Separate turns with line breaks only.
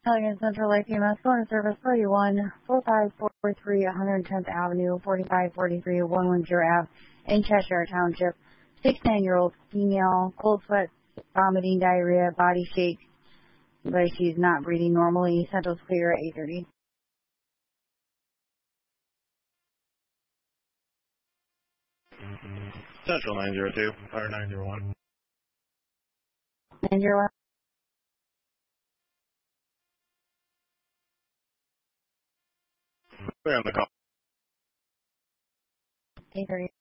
Allegan Central Lake EMS phone service 414543 110th Avenue, 4543 110 Ave in Cheshire Township. 69-year-old female, cold sweat, vomiting, diarrhea, body shake, but she's not breathing normally. Central's clear at 8:30.
Central 902, or 901.
901.
We're on the call.
8:30.